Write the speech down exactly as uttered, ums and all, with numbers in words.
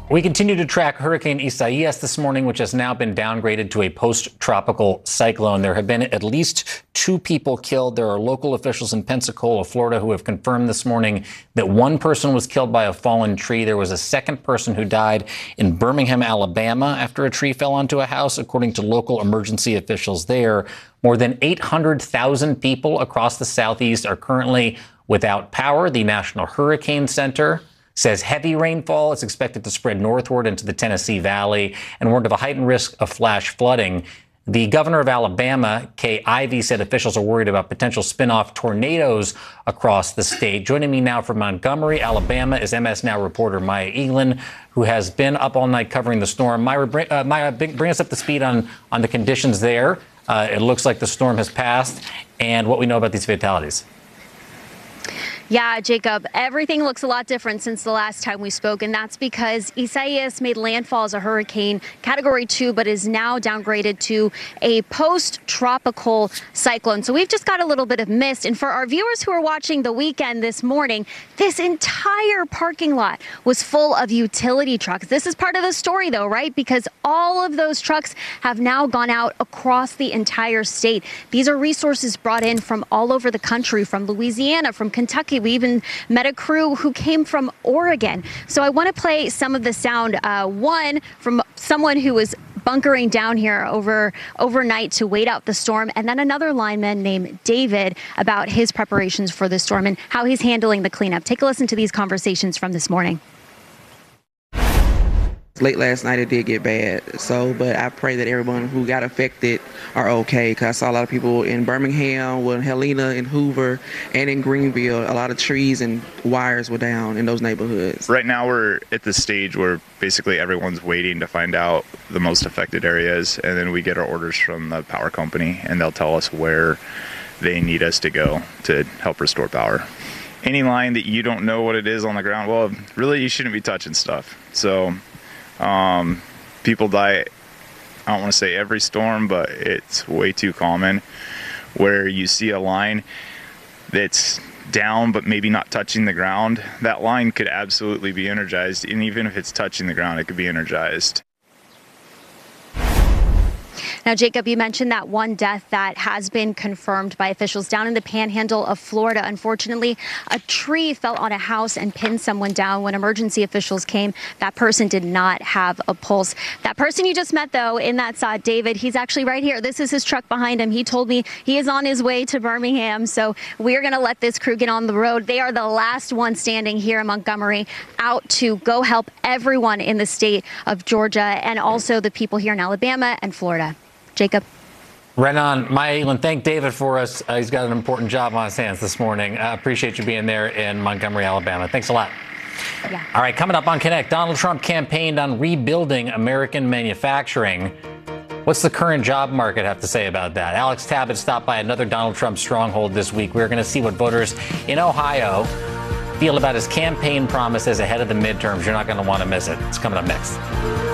We continue to track Hurricane Isaias this morning, which has now been downgraded to a post-tropical cyclone. There have been at least two people killed. There are local officials in Pensacola, Florida, who have confirmed this morning that one person was killed by a fallen tree. There was a second person who died in Birmingham, Alabama, after a tree fell onto a house, according to local emergency officials there. More than eight hundred thousand people across the Southeast are currently without power. The National Hurricane Center says heavy rainfall is expected to spread northward into the Tennessee Valley and warned of a heightened risk of flash flooding. The governor of Alabama, Kay Ivey, said officials are worried about potential spin-off tornadoes across the state. Joining me now from Montgomery, Alabama, is M S Now reporter Maya Eglin, who has been up all night covering the storm. Maya, bring, uh, Maya, bring us up to speed on, on the conditions there. Uh, it looks like the storm has passed, and what we know about these fatalities. Yeah, Jacob, everything looks a lot different since the last time we spoke, and that's because Isaias made landfall as a hurricane, category two, but is now downgraded to a post-tropical cyclone. So we've just got a little bit of mist. And for our viewers who are watching the weekend this morning, this entire parking lot was full of utility trucks. This is part of the story, though, right? Because all of those trucks have now gone out across the entire state. These are resources brought in from all over the country, from Louisiana, from Kentucky. We even met a crew who came from Oregon. So I want to play some of the sound, uh, one from someone who was bunkering down here over overnight to wait out the storm, and then another lineman named David about his preparations for the storm and how he's handling the cleanup. Take a listen to these conversations from this morning. Late last night it did get bad, so but I pray that everyone who got affected are okay, because I saw a lot of people in Birmingham, in Helena, in Hoover, and in Greenville. A lot of trees and wires were down in those neighborhoods. Right now we're at the stage where basically everyone's waiting to find out the most affected areas, and then we get our orders from the power company, and they'll tell us where they need us to go to help restore power. Any line that you don't know what it is on the ground, well, really you shouldn't be touching stuff. So Um, people die, I don't want to say every storm, but it's way too common where you see a line that's down but maybe not touching the ground. That line could absolutely be energized, and even if it's touching the ground, it could be energized. Now, Jacob, you mentioned that one death that has been confirmed by officials down in the panhandle of Florida. Unfortunately, a tree fell on a house and pinned someone down. When emergency officials came, that person did not have a pulse. That person you just met, though, in that shot, David, he's actually right here. This is his truck behind him. He told me he is on his way to Birmingham. So we're going to let this crew get on the road. They are the last one standing here in Montgomery, out to go help everyone in the state of Georgia and also the people here in Alabama and Florida. Jacob. Right on. Maya Eglin, thank David for us. Uh, he's got an important job on his hands this morning. I uh, appreciate you being there in Montgomery, Alabama. Thanks a lot. Yeah. All right, coming up on Connect, Donald Trump campaigned on rebuilding American manufacturing. What's the current job market have to say about that? Alex Tabbitt stopped by another Donald Trump stronghold this week. We're going to see what voters in Ohio feel about his campaign promises ahead of the midterms. You're not going to want to miss it. It's coming up next.